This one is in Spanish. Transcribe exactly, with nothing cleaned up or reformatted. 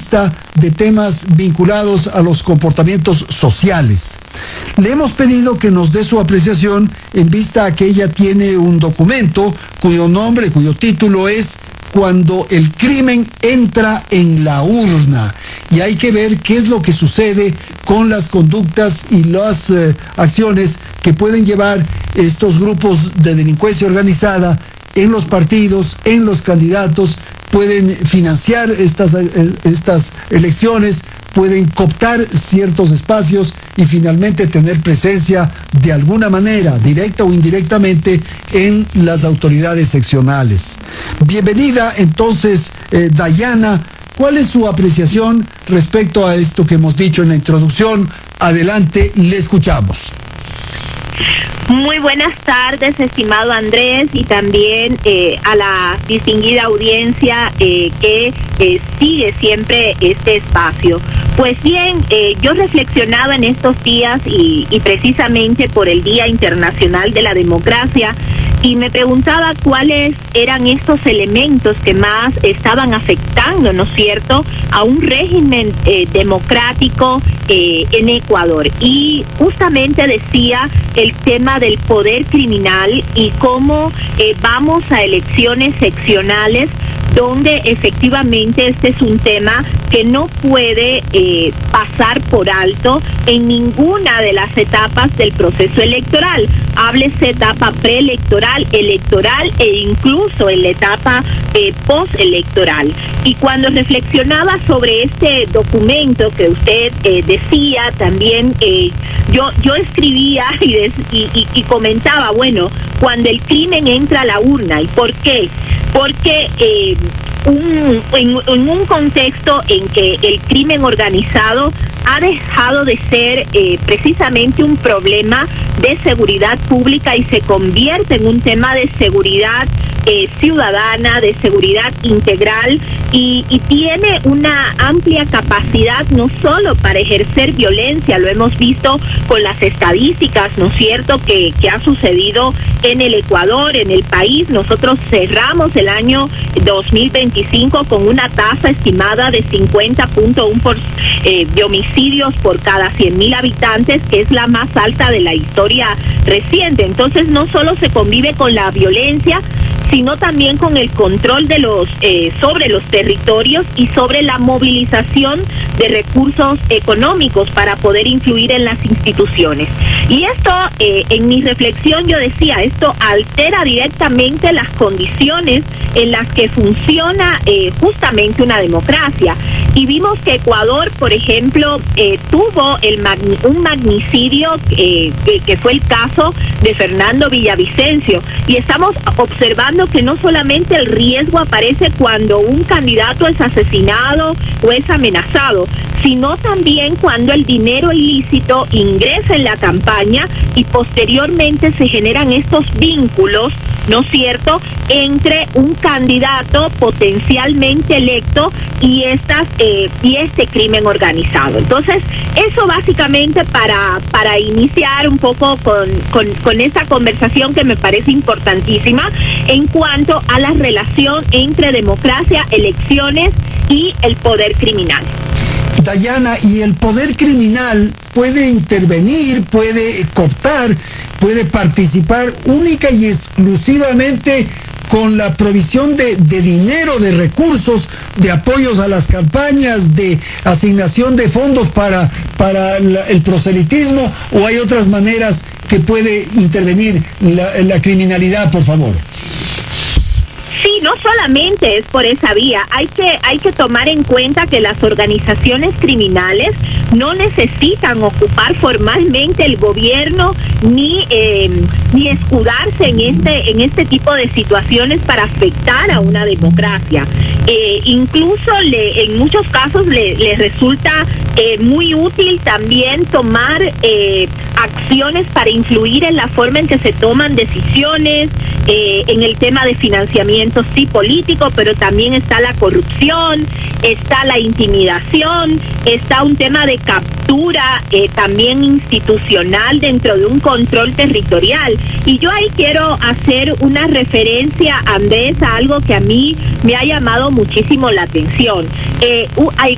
vista de temas vinculados a los comportamientos sociales. Le hemos pedido que nos dé su apreciación en vista a que ella tiene un documento cuyo nombre, cuyo título es Cuando el crimen entra en la urna, y hay que ver qué es lo que sucede con las conductas y las eh, acciones que pueden llevar estos grupos de delincuencia organizada en los partidos, en los candidatos, pueden financiar estas, estas elecciones, pueden cooptar ciertos espacios y finalmente tener presencia de alguna manera, directa o indirectamente, en las autoridades seccionales. Bienvenida entonces, eh, Dayana. ¿Cuál es su apreciación respecto a esto que hemos dicho en la introducción? Adelante, le escuchamos. Muy buenas tardes, estimado Andrés, y también eh, a la distinguida audiencia eh, que eh, sigue siempre este espacio. Pues bien, eh, yo reflexionaba en estos días y, y precisamente por el Día Internacional de la Democracia, y me preguntaba cuáles eran estos elementos que más estaban afectando, ¿no es cierto?, a un régimen eh, democrático eh, en Ecuador. Y justamente decía el tema del poder criminal y cómo eh, vamos a elecciones seccionales donde efectivamente este es un tema que no puede eh, pasar por alto en ninguna de las etapas del proceso electoral. Háblese etapa preelectoral, electoral e incluso en la etapa eh, postelectoral. Y cuando reflexionaba sobre este documento que usted eh, decía, también eh, yo yo escribía y, des, y, y, y comentaba, bueno, cuando el crimen entra a la urna. ¿Y por qué? Porque eh, un, en, en un contexto en que el crimen organizado ha dejado de ser eh, precisamente un problema de seguridad pública y se convierte en un tema de seguridad eh, ciudadana, de seguridad integral, y, y tiene una amplia capacidad no solo para ejercer violencia, lo hemos visto con las estadísticas, ¿no es cierto?, que, que ha sucedido en el Ecuador, en el país. Nosotros cerramos el año dos mil veinticinco con una tasa estimada de cincuenta punto uno por, eh, de homicidios por cada cien mil habitantes, que es la más alta de la historia reciente. Entonces no solo se convive con la violencia, sino también con el control de los eh, sobre los territorios y sobre la movilización de recursos económicos para poder influir en las instituciones. Y esto, eh, en mi reflexión yo decía, esto altera directamente las condiciones en las que funciona eh, justamente una democracia. Y vimos que Ecuador, por ejemplo, eh, tuvo el magni un magnicidio eh, que, que fue el caso de Fernando Villavicencio, y estamos observando que no solamente el riesgo aparece cuando un candidato es asesinado o es amenazado, sino también cuando el dinero ilícito ingresa en la campaña y posteriormente se generan estos vínculos, ¿no es cierto?, entre un candidato potencialmente electo y estas eh, y este crimen organizado. Entonces, eso básicamente para para iniciar un poco con, con, con esa conversación que me parece importantísima en cuanto a la relación entre democracia, elecciones y el poder criminal. Dayana, ¿y el poder criminal puede intervenir, puede cooptar, puede participar única y exclusivamente con la provisión de, de dinero, de recursos, de apoyos a las campañas, de asignación de fondos para, para la, el proselitismo, o hay otras maneras que puede intervenir la, la criminalidad, por favor? Sí, no solamente es por esa vía. Hay que hay que tomar en cuenta que las organizaciones criminales no necesitan ocupar formalmente el gobierno ni eh, ni escudarse en este en este tipo de situaciones para afectar a una democracia. Eh, incluso le, en muchos casos le, le resulta eh, muy útil también tomar eh, acciones para influir en la forma en que se toman decisiones, eh, en el tema de financiamiento sí político, pero también está la corrupción, está la intimidación, está un tema de captura eh, también institucional dentro de un control territorial. Y yo ahí quiero hacer una referencia, Andrés, a algo que a mí me ha llamado muchísimo la atención. Eh, uh, hay,